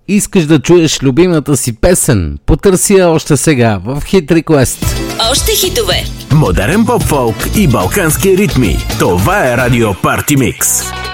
Искаш да чуеш любимата си песен? Потърси я още сега в Hit Request. Още хитове. Модерен поп-фолк и балкански ритми. Това е Радио Парти Микс.